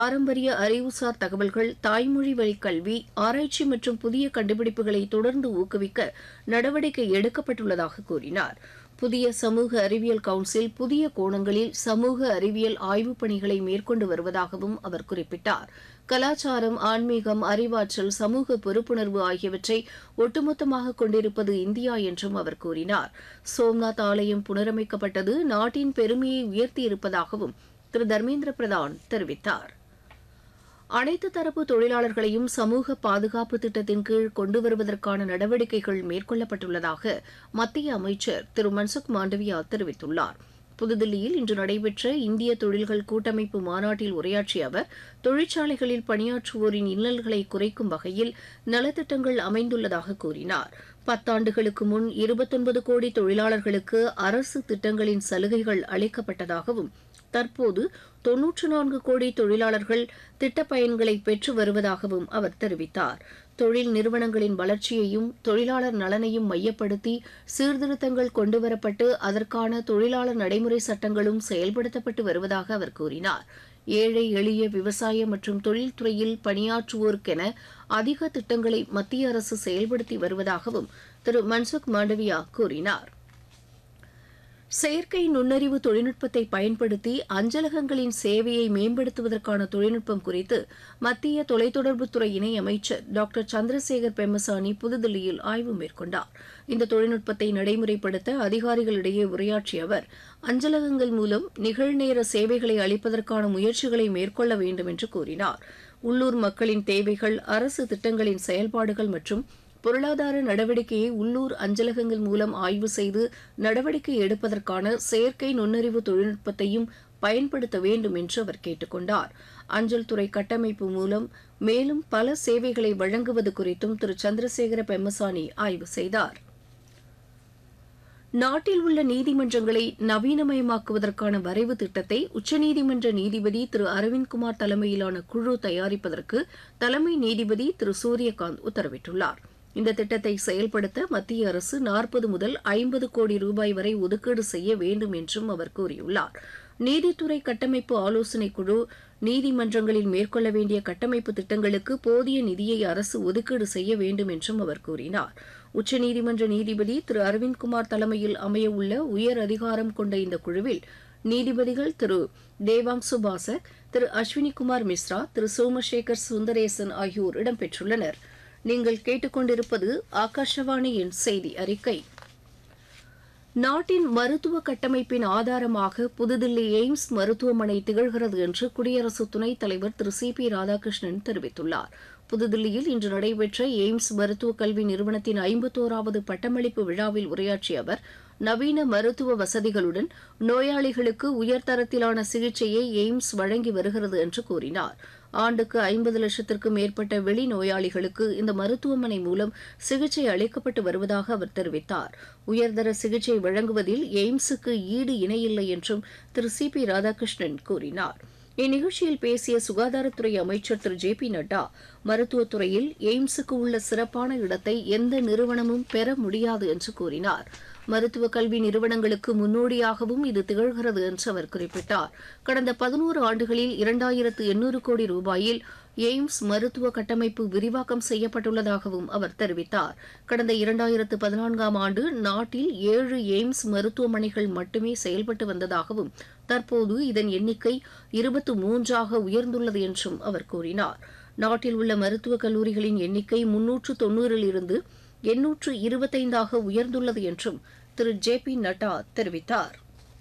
பாரம்பரிய அறிவுசார் தகவல்கள், தாய்மொழி வழி கல்வி, ஆராய்ச்சி மற்றும் புதிய கண்டுபிடிப்புகளை தொடர்ந்து ஊக்குவிக்க நடவடிக்கை எடுக்கப்பட்டுள்ளதாக கூறினார். புதிய சமூக அறிவியல் கவுன்சில் புதிய கோணங்களில் சமூக அறிவியல் ஆய்வுப் பணிகளை மேற்கொண்டு வருவதாகவும் அவர் குறிப்பிட்டார். கலாச்சாரம், ஆன்மீகம், அறிவாற்றல், சமூக பொறுப்புணர்வு ஆகியவற்றை ஒட்டுமொத்தமாக கொண்டிருப்பது இந்தியா என்றும் அவர் கூறினார். சோம்நாத் ஆலயம் புனரமைக்கப்பட்டது நாட்டின் பெருமையை உயர்த்தியிருப்பதாகவும் திரு தர்மேந்திர பிரதான் தெரிவித்தார். அனைத்து தரப்பு தொழிலாளர்களையும் சமூக பாதுகாப்பு திட்டத்தின் கீழ் கொண்டு வருவதற்கான நடவடிக்கைகள் மேற்கொள்ளப்பட்டுள்ளதாக மத்திய அமைச்சர் திரு மன்சுக் மாண்டவியா தெரிவித்துள்ளார். புதுதில்லியில் இன்று நடைபெற்ற இந்திய தொழில்கள் கூட்டமைப்பு மாநாட்டில் உரையாற்றிய அவர், தொழிற்சாலைகளில் பணியாற்றுவோரின் இன்னல்களை குறைக்கும் வகையில் நலத்திட்டங்கள் அமைந்துள்ளதாக கூறினார். 10 ஆண்டுகளுக்கு முன் 29 கோடி தொழிலாளர்களுக்கு அரசு திட்டங்களின் சலுகைகள் அளிக்கப்பட்டதாகவும், தற்போது 94 கோடி தொழிலாளர்கள் திட்டப் பயன்களை பெற்று வருவதாகவும் அவர் தெரிவித்தார். தொழில் நிறுவனங்களின் வளர்ச்சியையும் தொழிலாளர் நலனையும் மையப்படுத்தி சீர்திருத்தங்கள் கொண்டுவரப்பட்டு அதற்கான தொழிலாளர் நடைமுறை சட்டங்களும் செயல்படுத்தப்பட்டு வருவதாக அவர் கூறினார். ஏழை எளிய விவசாய மற்றும் தொழில்துறையில் பணியாற்றுவோருக்கென அதிக திட்டங்களை மத்திய அரசு செயல்படுத்தி வருவதாகவும் திரு மன்சுக் மாண்டவியா கூறினார். செயற்கை நுண்ணறிவு தொழில்நுட்பத்தை பயன்படுத்தி அஞ்சலகங்களின் சேவையை மேம்படுத்துவதற்கான தொழில்நுட்பம் குறித்து மத்திய தொலைத்தொடர்புத்துறை இணையமைச்சர் டாக்டர் சந்திரசேகர் பெம்மசானி புதுதில்லியில் ஆய்வு மேற்கொண்டார். இந்த தொழில்நுட்பத்தை நடைமுறைப்படுத்த அதிகாரிகளிடையே உரையாற்றிய அவர், அஞ்சலகங்கள் மூலம் நிகழ்நேர சேவைகளை அளிப்பதற்கான முயற்சிகளை மேற்கொள்ள வேண்டும் என்று கூறினார். உள்ளூர் மக்களின் தேவைகள், அரசு திட்டங்களின் செயல்பாடுகள் மற்றும் பொருளாதார நடவடிக்கையை உள்ளூர் அஞ்சலகங்கள் மூலம் ஆய்வு செய்து நடவடிக்கை எடுப்பதற்கான செயற்கை நுண்ணறிவு தொழில்நுட்பத்தையும் பயன்படுத்த வேண்டும் என்று அவர் கேட்டுக் கொண்டார். அஞ்சல் துறை கட்டமைப்பு மூலம் மேலும் பல சேவைகளை வழங்குவது குறித்தும் திரு சந்திரசேகர பெம்மசானி ஆய்வு செய்தார். நாட்டில் உள்ள நீதிமன்றங்களை நவீனமயமாக்குவதற்கான வரைவு திட்டத்தை உச்சநீதிமன்ற நீதிபதி திரு அரவிந்த்குமார் தலைமையிலான குழு தயாரிப்பதற்கு தலைமை நீதிபதி திரு சூரியகாந்த் உத்தரவிட்டுள்ளார். இந்த திட்டத்தை செயல்படுத்த மத்திய அரசு 40 முதல் 50 கோடி ரூபாய் வரை ஒதுக்கீடு செய்ய வேண்டும் என்றும் அவர் கூறியுள்ளார். நீதித்துறை கட்டமைப்பு ஆலோசனைக் குழு நீதிமன்றங்களில் மேற்கொள்ள வேண்டிய கட்டமைப்பு திட்டங்களுக்கு போதிய நிதியை அரசு ஒதுக்கீடு செய்ய வேண்டும் என்றும் அவர் கூறினார். உச்சநீதிமன்ற நீதிபதி திரு அரவிந்த்குமார் தலைமையில் அமையவுள்ள உயர் அதிகாரம் கொண்ட இந்த குழுவில் நீதிபதிகள் திரு தேவாங்சு பாசக், திரு அஸ்வினிகுமார் மிஸ்ரா, திரு சோமசேகர் சுந்தரேசன் ஆகியோர் இடம்பெற்றுள்ளனர். நீங்கள் கேட்டுக்கொண்டிருப்பது ஆகாஷவாணியின் செய்தி அறிக்கை. நாட்டின் மருத்துவ கட்டமைப்பின் ஆதாரமாக புதுதில்லி எய்ம்ஸ் மருத்துவமனை திகழ்கிறது என்று குடியரசு துணைத் தலைவர் திரு சி.பி. ராதாகிருஷ்ணன் தெரிவித்துள்ளார். புதுதில்லியில் இன்று நடைபெற்ற எய்ம்ஸ் மருத்துவக் கல்வி நிறுவனத்தின் 51வது பட்டமளிப்பு விழாவில் உரையாற்றிய அவர், நவீன மருத்துவ வசதிகளுடன் நோயாளிகளுக்கு உயர்தரத்திலான சிகிச்சையை எய்ம்ஸ் வழங்கி வருகிறது என்று கூறினார். ஆண்டுக்கு 50 லட்சத்திற்கும் மேற்பட்ட வெளிநோயாளிகளுக்கு இந்த மருத்துவமனை மூலம் சிகிச்சை அளிக்கப்பட்டு வருவதாக அவர் தெரிவித்தார். உயர்தர சிகிச்சை வழங்குவதில் எய்ம்ஸுக்கு ஈடு இணையில்லை என்றும் திரு சி.பி. ராதாகிருஷ்ணன் கூறினார். இந்நிகழ்ச்சியில் பேசிய சுகாதாரத்துறை அமைச்சர் திரு ஜே பி நட்டா, மருத்துவத்துறையில் எய்ம்ஸுக்கு உள்ள சிறப்பான இடத்தை எந்த நிறுவனமும் பெற முடியாது என்று கூறினார். மருத்துவ கல்வி நிறுவனங்களுக்கு முன்னோடியாகவும் இது திகழ்கிறது என்று அவர் குறிப்பிட்டார். கடந்த 11 ஆண்டுகளில் 2800 கோடி ரூபாயில் எய்ம்ஸ் மருத்துவ கட்டமைப்பு விரிவாக்கம் செய்யப்பட்டுள்ளதாகவும் அவர் தெரிவித்தார். கடந்த 2014ஆம் ஆண்டு நாட்டில் 7 எய்ம்ஸ் மருத்துவமனைகள் மட்டுமே செயல்பட்டு வந்ததாகவும், தற்போது இதன் எண்ணிக்கை 23ஆக உயர்ந்துள்ளது என்றும் அவர் கூறினார். நாட்டில் உள்ள மருத்துவக் கல்லூரிகளின் எண்ணிக்கை 390 இருந்து 825ஆக உயர்ந்துள்ளது என்றும் திரு ஜே பி நட்டா தெரிவித்தார்.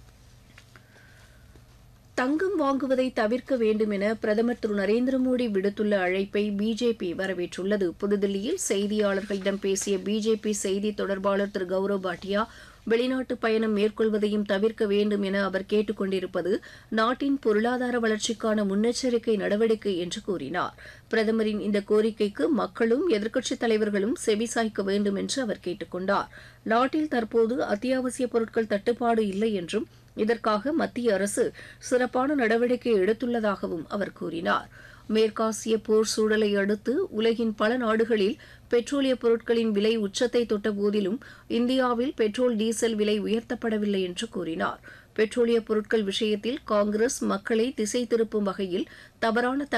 தங்கம் வாங்குவதை தவிர்க்க வேண்டும் என பிரதமர் திரு நரேந்திர மோடி விடுத்துள்ள அழைப்பை பிஜேபி வரவேற்றுள்ளது. புதுதில்லியில் செய்தியாளர்களிடம் பேசிய பிஜேபி செய்தி தொடர்பாளர் திரு கௌரவ் பாட்டியா, வெளிநாட்டு பயணம் மேற்கொள்வதையும் தவிர்க்க வேண்டும் என அவர் கேட்டுக் கொண்டிருப்பது நாட்டின் பொருளாதார வளர்ச்சிக்கான முன்னெச்சரிக்கை நடவடிக்கை என்று கூறினார். பிரதமரின் இந்த கோரிக்கைக்கு மக்களும் எதிர்க்கட்சித் தலைவர்களும் செவிசாய்க்க வேண்டும் என்று அவர் கேட்டுக் கொண்டார். நாட்டில் தற்போது அத்தியாவசிய பொருட்கள் தட்டுப்பாடு இல்லை என்றும், இதற்காக மத்திய அரசு சிறப்பான நடவடிக்கை எடுத்துள்ளதாகவும் அவர் கூறினார். மேற்காசிய போர் சூழலை அடுத்து உலகின் பல நாடுகளில் பெட்ரோலிய பொருட்களின் விலை உச்சத்தை தொட்ட போதிலும் இந்தியாவில் பெட்ரோல் டீசல் விலை உயர்த்தப்படவில்லை என்று கூறினார். பெட்ரோலிய பொருட்கள் விஷயத்தில் காங்கிரஸ் மக்களை திசை திருப்பும் வகையில் தவறான